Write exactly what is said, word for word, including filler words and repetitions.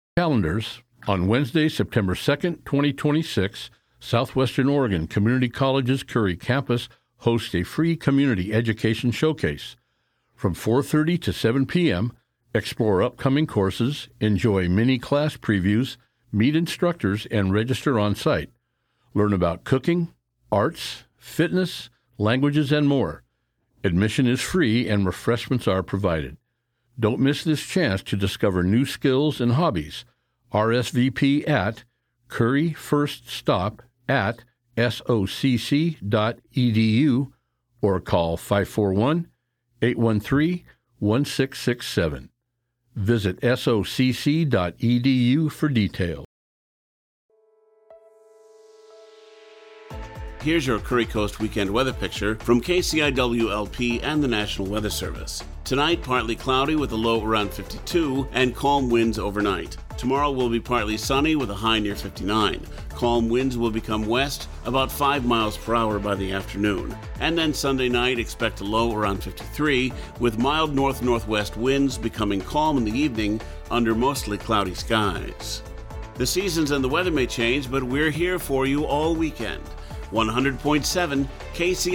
Calendars. On Wednesday, September second, twenty twenty-six, Southwestern Oregon Community College's Curry campus hosts a free community education showcase. From four thirty to seven p.m., explore upcoming courses, enjoy mini class previews, meet instructors, and register on site. Learn about cooking, arts, fitness, languages, and more. Admission is free and refreshments are provided. Don't miss this chance to discover new skills and hobbies. R S V P at Curry First Stop at S O C C dot E D U or call five four one, eight one three, one six six seven. Visit S O C C dot E D U for details. Here's your Curry Coast weekend weather picture from K C I W L P and the National Weather Service. Tonight, partly cloudy with a low around fifty-two and calm winds overnight. Tomorrow will be partly sunny with a high near fifty-nine. Calm winds will become west about five miles per hour by the afternoon. And then Sunday night, expect a low around fifty-three with mild north-northwest winds becoming calm in the evening under mostly cloudy skies. The seasons and the weather may change, but we're here for you all weekend. one hundred point seven K C